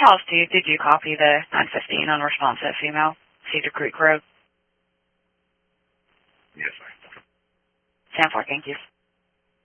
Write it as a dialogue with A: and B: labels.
A: Charles, did you copy the 915 unresponsive female, Cedar Creek Road?
B: Yes, sir.
A: 10-4, thank you.